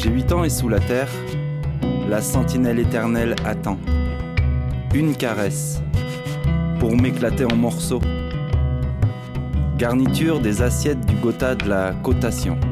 J'ai 8 ans et sous la terre, la sentinelle éternelle attend. Une caresse, pour m'éclater en morceaux. Garniture des assiettes du Gotha de la cotation.